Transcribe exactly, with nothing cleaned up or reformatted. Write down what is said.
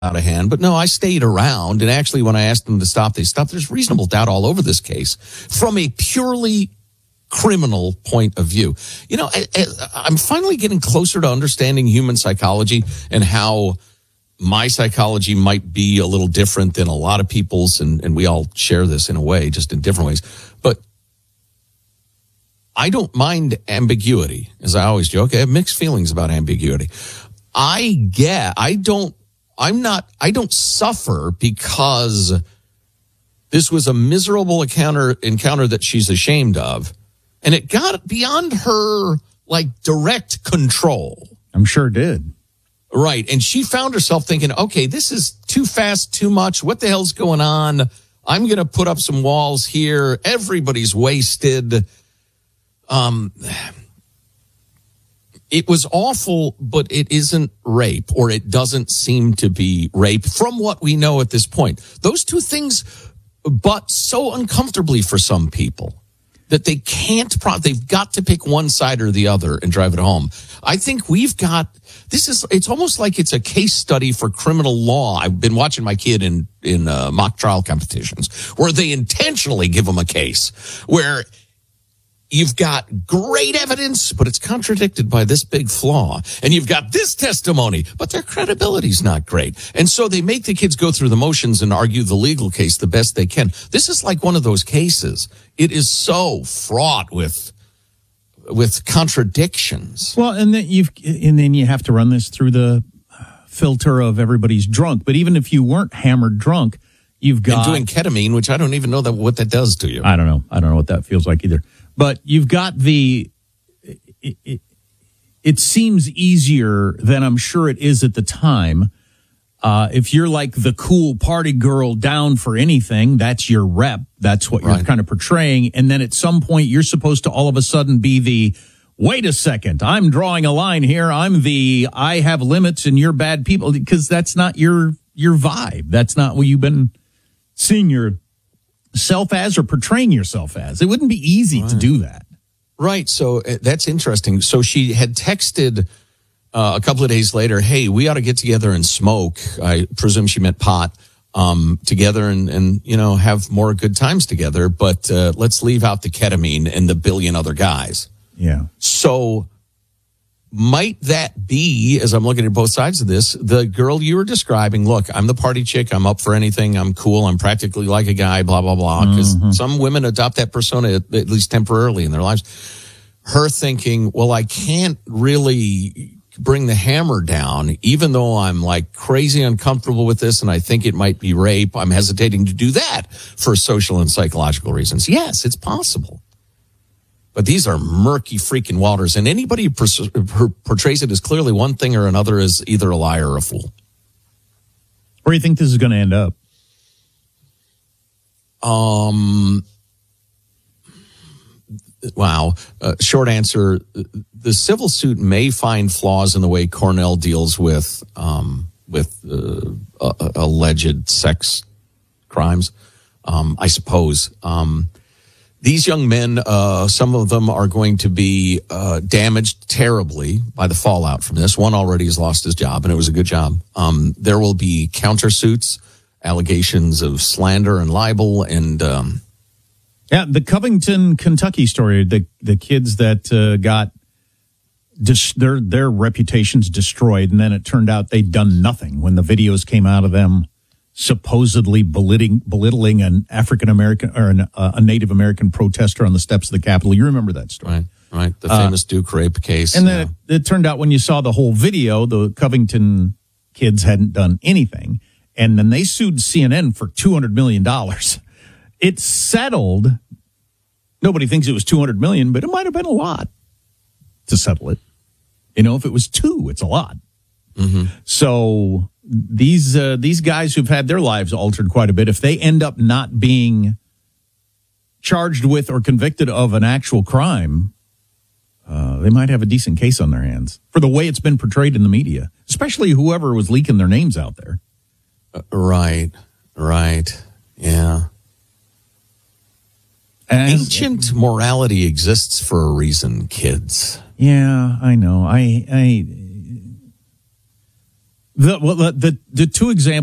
out of hand. But no, I stayed around. And actually, when I asked them to stop, they stopped. There's reasonable doubt all over this case from a purely criminal point of view. You know, I, I, I'm finally getting closer to understanding human psychology and how my psychology might be a little different than a lot of people's. And, and we all share this in a way, just in different ways. But I don't mind ambiguity, as I always joke. I have mixed feelings about ambiguity. I get, I don't, I'm not, I don't suffer because this was a miserable encounter, encounter that she's ashamed of. And it got beyond her, like, direct control. I'm sure it did. Right. And she found herself thinking, okay, this is too fast, too much. What the hell's going on? I'm going to put up some walls here. Everybody's wasted. Um, it was awful, but it isn't rape, or it doesn't seem to be rape from what we know at this point. Those two things, but so uncomfortably for some people that they can't, pro- they've got to pick one side or the other and drive it home. I think we've got, this is, it's almost like it's a case study for criminal law. I've been watching my kid in, in uh, mock trial competitions where they intentionally give them a case where you've got great evidence, but it's contradicted by this big flaw. And you've got this testimony, but their credibility's not great. And so they make the kids go through the motions and argue the legal case the best they can. This is like one of those cases. It is so fraught with with contradictions. Well, and then you've and then you have to run this through the filter of everybody's drunk. But even if you weren't hammered drunk, you've got and doing ketamine, which I don't even know that what that does to you. I don't know. I don't know what that feels like either. But you've got the, it, it, it seems easier than I'm sure it is at the time. Uh, if you're like the cool party girl down for anything, that's your rep. That's what you're right. kind of portraying. And then at some point, you're supposed to all of a sudden be the, wait a second, I'm drawing a line here. I'm the, I have limits and you're bad people, because that's not your, your vibe. That's not what you've been seeing your self as or portraying yourself as. It wouldn't be easy right. to do that. Right. So uh, that's interesting. So she had texted uh, a couple of days later, hey, we ought to get together and smoke. I presume she meant pot um, together and, and, you know, have more good times together. But uh, let's leave out the ketamine and the billion other guys. Yeah. So might that be, as I'm looking at both sides of this, the girl you were describing, look, I'm the party chick, I'm up for anything, I'm cool, I'm practically like a guy, blah, blah, blah, because mm-hmm. some women adopt that persona, at, at least temporarily in their lives. Her thinking, well, I can't really bring the hammer down, even though I'm like crazy uncomfortable with this and I think it might be rape. I'm hesitating to do that for social and psychological reasons. Yes, it's possible. But these are murky freaking waters, and anybody who portrays it as clearly one thing or another is either a liar or a fool. Where do you think this is going to end up? Um. Wow. Uh, short answer, the civil suit may find flaws in the way Cornell deals with um, with uh, uh, alleged sex crimes, um, I suppose. Um These young men, uh, some of them are going to be uh, damaged terribly by the fallout from this. One already has lost his job, and it was a good job. Um, there will be countersuits, allegations of slander and libel, and um, yeah, the Covington, Kentucky story. The the kids that uh, got dis- their their reputations destroyed, and then it turned out they'd done nothing when the videos came out of them supposedly belittling, belittling an African American or an, uh, a Native American protester on the steps of the Capitol. You remember that story, right? Right, the famous uh, Duke rape case. And then yeah. it, it turned out when you saw the whole video, the Covington kids hadn't done anything, and then they sued C N N for two hundred million dollars. It settled. Nobody thinks it was two hundred million dollars, but it might have been a lot to settle it. You know, if it was two, it's a lot. Mm-hmm. So these uh, these guys who've had their lives altered quite a bit, if they end up not being charged with or convicted of an actual crime, uh, they might have a decent case on their hands for the way it's been portrayed in the media, especially whoever was leaking their names out there. Uh, right, right, yeah. And ancient morality exists for a reason, kids. Yeah, I know. I I. The, well, the, the, the two examples